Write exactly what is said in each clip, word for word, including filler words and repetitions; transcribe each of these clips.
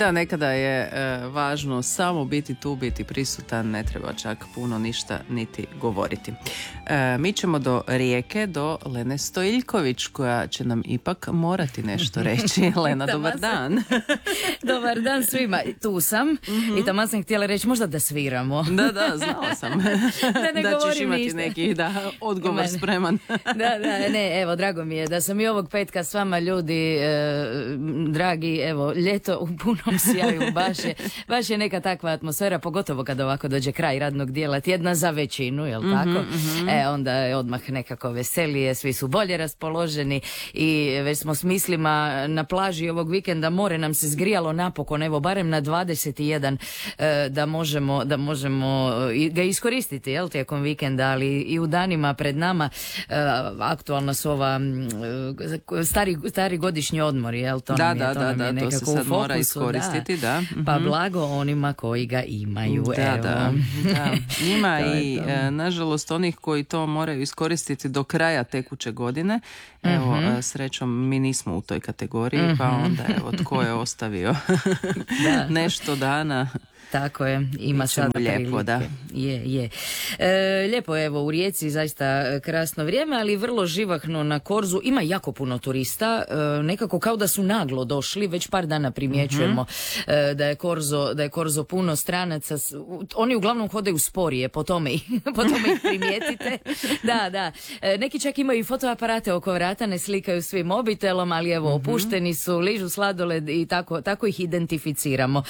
Da, nekada je e, važno samo biti tu, biti prisutan, ne treba čak puno ništa niti govoriti. E, mi ćemo do Rijeke, do Lene Stojiljković, koja će nam ipak morati nešto reći. Lena, dobar dan. Dobar dan svima. Tu sam mm-hmm. i tamo sam htjela reći možda da sviramo. Da, da, znala sam. da ne da ćeš imati ništa. neki da, odgovor spreman. da, da, ne, evo, drago mi je da sam i ovog petka s vama ljudi, e, dragi, evo, ljeto u punom sjaju, baš je, baš je neka takva atmosfera, pogotovo kad ovako dođe kraj radnog dijela tjedna za većinu, jel tako? Mm-hmm. E, onda je odmah nekako veselije, svi su bolje raspoloženi i već smo s mislima na plaži ovog vikenda, more nam se zgrijalo napokon, evo, barem na dvadeset jedan, e, da možemo, da možemo ga iskoristiti, jel, tijekom vikenda, ali i u danima pred nama e, aktualna su ova e, stari, stari godišnji odmori, jel, to da, nam je, da, to da, nam da, je nekako to se sad u fokusu, mora iskoristiti, da. da. Pa blago onima koji ga imaju, da, evo. Da, da. Ima i, e, nažalost, onih koji to moraju iskoristiti do kraja tekuće godine. Evo, mm-hmm. srećom, mi nismo u toj kategoriji, mm-hmm. pa onda, evo, tko je ostavio da. nešto dana. Tako je, ima sada lijepo, da. Je, je. E, lijepo je, evo, u Rijeci zaista krasno vrijeme, ali vrlo živahno na Korzu. Ima jako puno turista, e, nekako kao da su naglo došli, već par dana primjećujemo mm-hmm. e, da je Korzo, da je Korzo puno stranaca. Oni uglavnom hodaju sporije, po tome, po tome ih primijetite. Da, da. E, neki čak imaju i fotoaparate oko vrata, ne slikaju svim mobitelom, ali evo, mm-hmm. opušteni su, ližu sladoled i tako, tako ih identificiramo.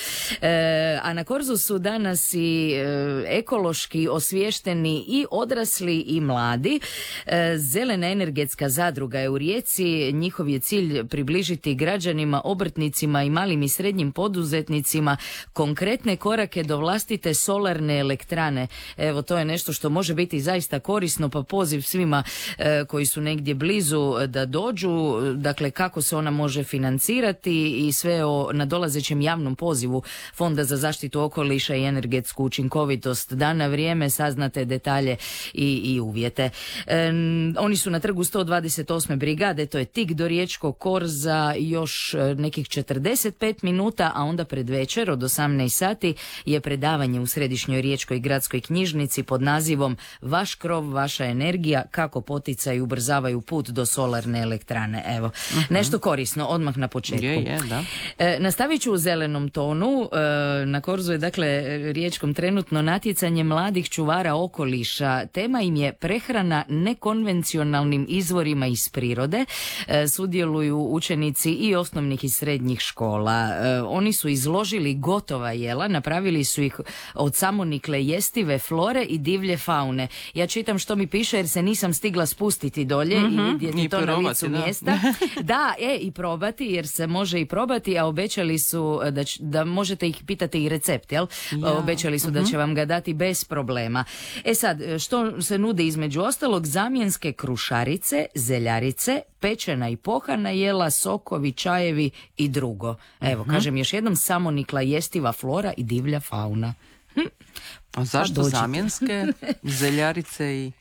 E, a na Korzu su danas i e, ekološki osviješteni i odrasli i mladi. E, Zelena energetska zadruga je u Rijeci. Njihov je cilj približiti građanima, obrtnicima i malim i srednjim poduzetnicima konkretne korake do vlastite solarne elektrane. Evo, to je nešto što može biti zaista korisno, pa poziv svima e, koji su negdje blizu da dođu, dakle kako se ona može financirati i sve o nadolazećem javnom pozivu Fonda za zaštitu okoliša i energetsku učinkovitost. Da na vrijeme saznate detalje i, i uvjete. E, oni su na trgu sto dvadeset osme brigade, to je tik do Riječkog korza, još nekih četrdeset pet minuta, a onda pred večer od osamnaest sati je predavanje u Središnjoj riječkoj gradskoj knjižnici pod nazivom Vaš krov, vaša energija, kako poticaju ubrzavaju put do solarne elektrane. Evo, uh-huh. nešto korisno, odmah na početku. Je, je, da. E, nastavit ću u zelenom tonu. E, na Korzu je, dakle, riječkom trenutno natjecanje mladih čuvara okoliša. Tema im je prehrana nekonvencionalnim izvorima iz prirode. E, sudjeluju učenici i osnovnih i srednjih škola. E, oni su izložili gotova jela, napravili su ih od samonikle jestive flore i divlje faune. Ja čitam što mi piše jer se nisam stigla spustiti dolje mm-hmm. i vidjeti I to probati, na licu da. mjesta. Da, e, i probati, jer se može i probati, a obećali su da, ć, da možete ih pitati i recept, jel? Ja. Obećali su uh-huh. da će vam ga dati bez problema. E sad, što se nudi između ostalog? Zamjenske krušarice, zeljarice, pečena i pohana jela, sokovi, čajevi i drugo. Evo, uh-huh. kažem još jednom, samonikla jestiva flora i divlja fauna. Hm. A zašto zamjenske? Zeljarice i...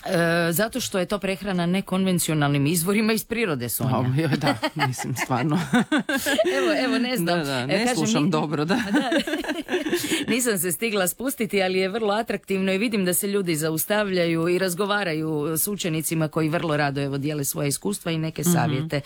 E, zato što je to prehrana nekonvencionalnim izvorima iz prirode, Sonja. Oh, da, mislim, stvarno. evo, evo, ne znam. Da, da, ne Kažem, slušam mi... dobro, da. da. Nisam se stigla spustiti, ali je vrlo atraktivno i vidim da se ljudi zaustavljaju i razgovaraju s učenicima koji vrlo rado evo dijele svoje iskustva i neke mm-hmm. savjete.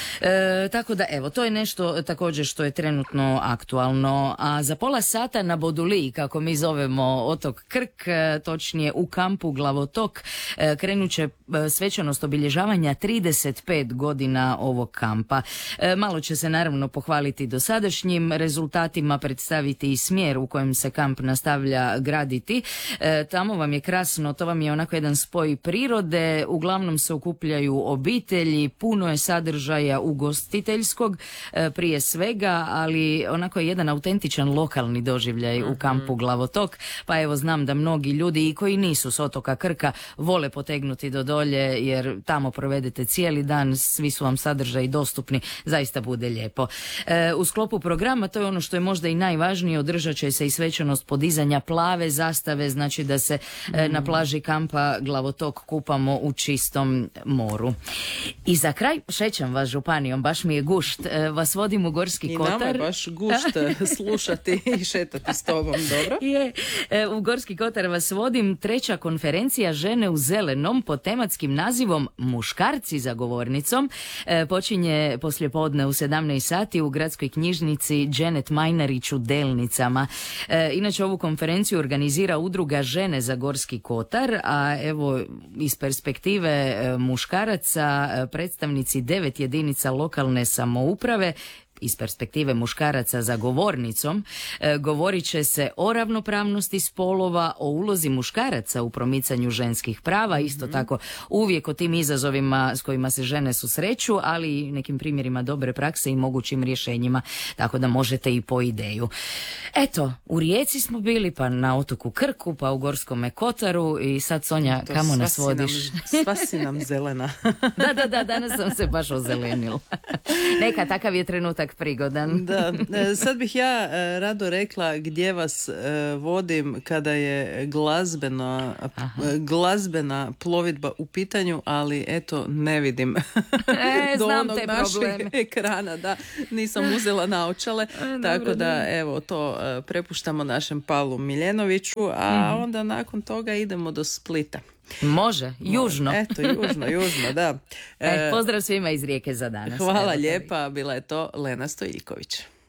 E, tako da, evo, to je nešto također što je trenutno aktualno. A za pola sata na Boduliji, kako mi zovemo otok Krk, točnije u kampu Glavotok, krenut će svečanost obilježavanja trideset pet godina ovog kampa. Malo će se naravno pohvaliti dosadašnjim rezultatima, predstaviti i smjer u kojem se kamp nastavlja graditi. Tamo vam je krasno, to vam je onako jedan spoj prirode, uglavnom se okupljaju obitelji, puno je sadržaja ugostiteljskog prije svega, ali onako je jedan autentičan lokalni doživljaj u kampu Glavotok, pa evo znam da mnogi ljudi i koji nisu s otoka Krka vole vole potegnuti do dolje jer tamo provedete cijeli dan, svi su vam sadržaji dostupni, zaista bude lijepo. E, u sklopu programa, to je ono što je možda i najvažnije, održat će se i svečanost podizanja plave zastave, znači da se e, na plaži kampa Glavotok kupamo u čistom moru. I za kraj, šećam vas županijom, baš mi je gušt, e, vas vodim u Gorski I Kotar. I nama je baš gušt slušati i šetati s tobom, dobro? Je, e, u Gorski Kotar vas vodim, treća konferencija Žene u zelenom pod tematskim nazivom Muškarci za govornicom. E, počinje poslijepodne u sedamnaest sati u gradskoj knjižnici Janet Majnarić u Delnicama. E, inače ovu konferenciju organizira udruga Žene za Gorski Kotar, a evo iz perspektive e, muškaraca e, predstavnici devet jedinica lokalne samouprave iz perspektive muškaraca za govornicom, e, govorit će se o ravnopravnosti spolova, o ulozi muškaraca u promicanju ženskih prava, isto mm-hmm. tako uvijek o tim izazovima s kojima se žene susreću, ali i nekim primjerima dobre prakse i mogućim rješenjima, tako da možete i po ideju. Eto, u Rijeci smo bili, pa na otoku Krku, pa u Gorskome Kotaru i sad Sonja, to kamo nas vodiš? Nam, sva si nam zelena. da, da, da, danas sam se baš ozelenila. Neka, takav je trenutak prigodan. Da, sad bih ja rado rekla gdje vas vodim kada je glazbena, glazbena plovidba u pitanju, ali eto ne vidim e, do znam onog te našeg probleme. ekrana, da nisam uzela naočale, e, tako dobro, da dobro. Evo to prepuštamo našem Pavlu Miljenoviću, a mm. onda nakon toga idemo do Splita. Može, južno. Eto, južno, južno, da. E, pozdrav svima iz Rijeke za danas. Hvala Evo, lijepa, bila je to Lena Stojiljković.